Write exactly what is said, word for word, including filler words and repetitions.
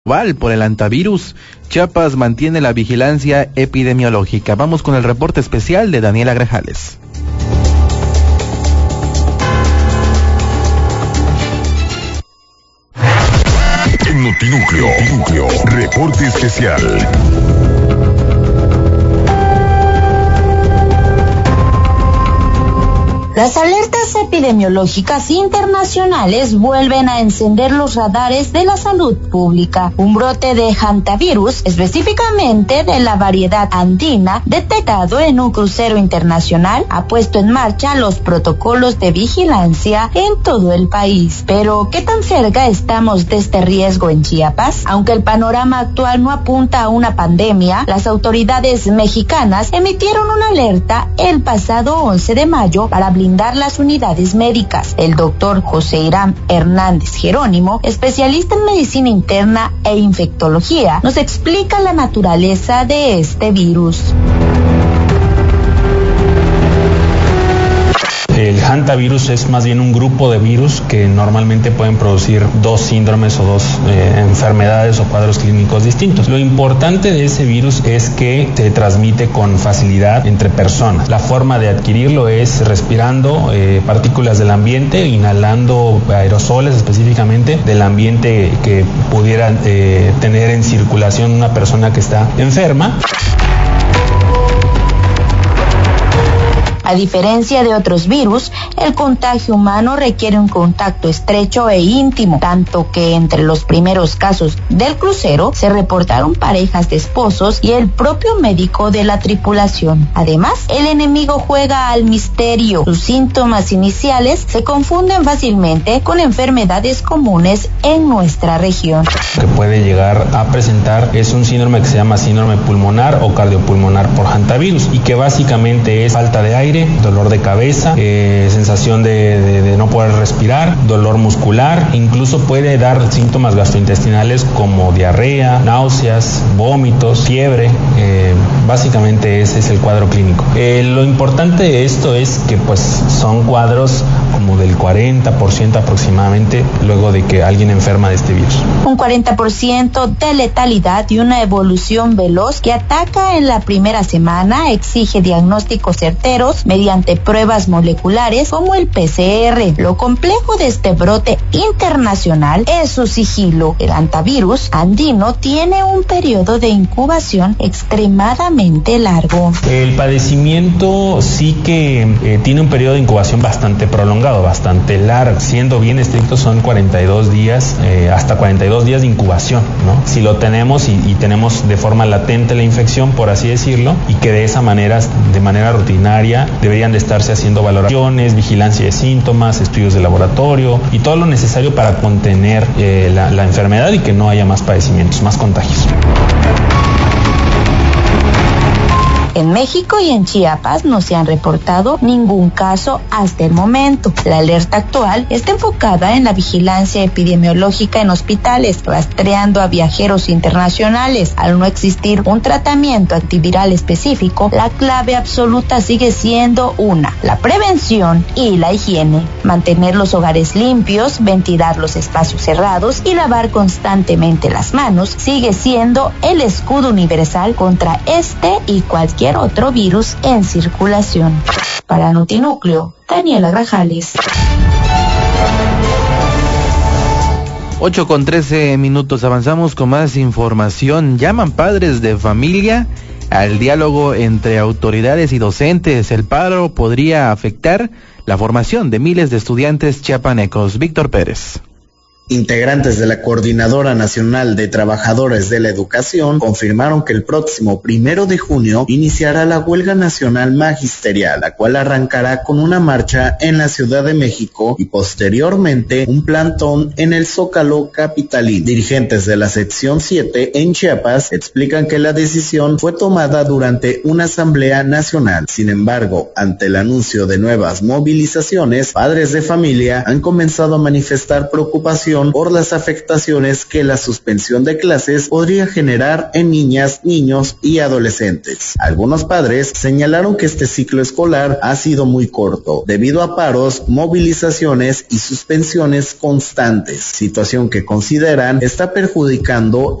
global por el hantavirus. Chiapas mantiene la vigilancia epidemiológica. Vamos con el reporte especial de Daniela Grajales. En Notinúcleo, Notinúcleo, reporte especial. Las alertas epidemiológicas internacionales vuelven a encender los radares de la salud pública. Un brote de hantavirus, específicamente de la variedad andina, detectado en un crucero internacional, ha puesto en marcha los protocolos de vigilancia en todo el país. Pero, ¿qué tan cerca estamos de este riesgo en Chiapas? Aunque el panorama actual no apunta a una pandemia, las autoridades mexicanas emitieron una alerta el pasado once de mayo para blindar las unidades médicas. El doctor José Irán Hernández Jerónimo, especialista en medicina interna e infectología, nos explica la naturaleza de este virus. El hantavirus es más bien un grupo de virus que normalmente pueden producir dos síndromes o dos eh, enfermedades o cuadros clínicos distintos. Lo importante de ese virus es que se transmite con facilidad entre personas. La forma de adquirirlo es respirando eh, partículas del ambiente, inhalando aerosoles específicamente del ambiente que pudiera eh, tener en circulación una persona que está enferma. A diferencia de otros virus, el contagio humano requiere un contacto estrecho e íntimo, tanto que entre los primeros casos del crucero se reportaron parejas de esposos y el propio médico de la tripulación. Además, el enemigo juega al misterio. Sus síntomas iniciales se confunden fácilmente con enfermedades comunes en nuestra región. Lo que puede llegar a presentar es un síndrome que se llama síndrome pulmonar o cardiopulmonar por hantavirus y que básicamente es falta de aire, dolor de cabeza, eh, sensación de, de, de no poder respirar, dolor muscular, incluso puede dar síntomas gastrointestinales como diarrea, náuseas, vómitos, fiebre. Eh, básicamente ese es el cuadro clínico. Eh, lo importante de esto es que pues son cuadros como del cuarenta por ciento aproximadamente luego de que alguien enferma de este virus. Un cuarenta por ciento de letalidad y una evolución veloz que ataca en la primera semana, exige diagnósticos certeros mediante pruebas moleculares como el P C R. Lo complejo de este brote internacional es su sigilo. El hantavirus andino tiene un periodo de incubación extremadamente largo. El padecimiento sí que eh, tiene un periodo de incubación bastante prolongado, bastante largo. Siendo bien estrictos son cuarenta y dos días, eh, hasta cuarenta y dos días de incubación, ¿no? Si lo tenemos y, y tenemos de forma latente la infección, por así decirlo, y que de esa manera, de manera rutinaria, deberían de estarse haciendo valoraciones, vigilancia de síntomas, estudios de laboratorio y todo lo necesario para contener eh, la, la enfermedad y que no haya más padecimientos, más contagios. En México y en Chiapas no se han reportado ningún caso hasta el momento. La alerta actual está enfocada en la vigilancia epidemiológica en hospitales, rastreando a viajeros internacionales. Al no existir un tratamiento antiviral específico, la clave absoluta sigue siendo una, la prevención y la higiene. Mantener los hogares limpios, ventilar los espacios cerrados y lavar constantemente las manos sigue siendo el escudo universal contra este y cualquier otro virus en circulación. Para Notinúcleo, Daniela Grajales. ocho con trece minutos, avanzamos con más información. Llaman padres de familia al diálogo entre autoridades y docentes. El paro podría afectar la formación de miles de estudiantes chiapanecos. Víctor Pérez. Integrantes de la Coordinadora Nacional de Trabajadores de la Educación confirmaron que el próximo primero de junio iniciará la huelga nacional magisterial, la cual arrancará con una marcha en la Ciudad de México y posteriormente un plantón en el Zócalo capitalino. Dirigentes de la sección siete en Chiapas explican que la decisión fue tomada durante una asamblea nacional. Sin embargo, ante el anuncio de nuevas movilizaciones, padres de familia han comenzado a manifestar preocupación preocupación por las afectaciones que la suspensión de clases podría generar en niñas, niños y adolescentes. Algunos padres señalaron que este ciclo escolar ha sido muy corto, debido a paros, movilizaciones y suspensiones constantes, situación que consideran está perjudicando